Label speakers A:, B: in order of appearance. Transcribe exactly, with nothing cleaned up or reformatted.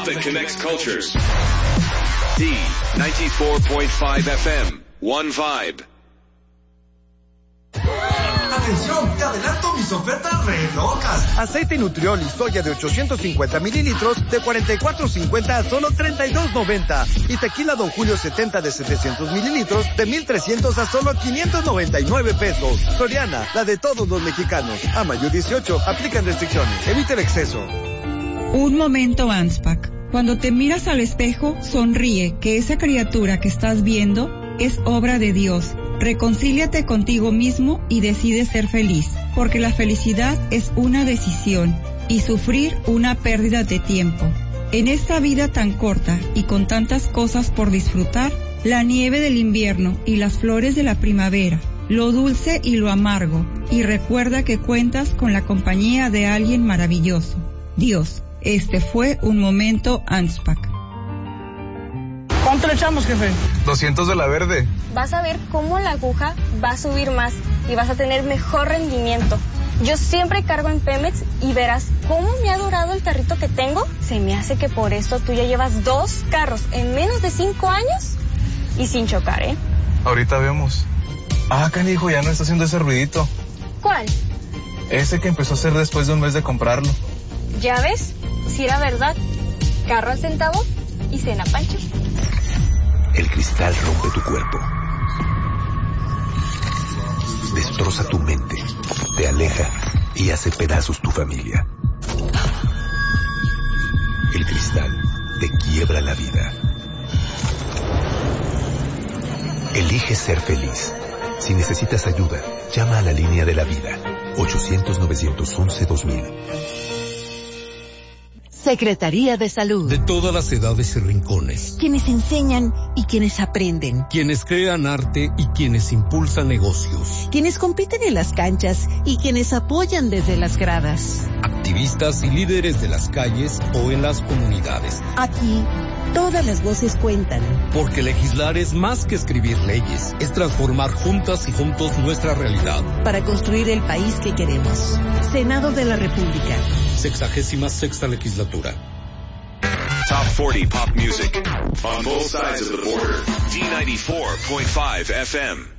A: that connects cultures. D ninety-four point five F M. One Vibe.
B: Atención, te adelanto mis ofertas re locas.
C: Aceite Nutriol y soya de ochocientos cincuenta mililitros de cuarenta y cuatro cincuenta a solo treinta y dos noventa. Y tequila Don Julio setenta de setecientos mililitros de mil trescientos a solo quinientos noventa y nueve pesos. Soriana, la de todos los mexicanos. A mayo dieciocho, aplican restricciones. Evita el exceso.
D: Un momento Anspac. Cuando te miras al espejo, sonríe, que esa criatura que estás viendo es obra de Dios. Reconcíliate contigo mismo y decide ser feliz, porque la felicidad es una decisión y sufrir una pérdida de tiempo. En esta vida tan corta y con tantas cosas por disfrutar, la nieve del invierno y las flores de la primavera, lo dulce y lo amargo, y recuerda que cuentas con la compañía de alguien maravilloso, Dios. Este fue un momento Anspac.
E: ¿Cuánto le echamos, jefe?
F: doscientos de la verde.
G: Vas a ver cómo la aguja va a subir más y vas a tener mejor rendimiento. Yo siempre cargo en Pemex y verás cómo me ha durado el carrito que tengo. Se me hace que por eso tú ya llevas dos carros en menos de cinco años y sin chocar, ¿eh?
F: Ahorita vemos. Ah, canijo, ya no está haciendo ese ruidito.
G: ¿Cuál?
F: Ese que empezó a hacer después de un mes de comprarlo.
G: ¿Ya ves? Si era verdad. Carro al centavo y cena Pancho.
H: El cristal rompe tu cuerpo. Destroza tu mente. Te aleja y hace pedazos tu familia. El cristal te quiebra la vida. Elige ser feliz. Si necesitas ayuda, llama a la línea de la vida. ochocientos, novecientos once, dos mil.
I: Secretaría de Salud.
J: De todas las edades y rincones.
I: Quienes enseñan y quienes aprenden.
J: Quienes crean arte y quienes impulsan negocios.
I: Quienes compiten en las canchas y quienes apoyan desde las gradas.
J: Activistas y líderes de las calles o en las comunidades.
I: Aquí, todas las voces cuentan.
J: Porque legislar es más que escribir leyes. Es transformar juntas y juntos nuestra realidad.
I: Para construir el país que queremos. Senado de la República.
J: Sexagésima sexta legislatura.
A: Top forty pop music on both sides of the border. D ninety-four point five F M.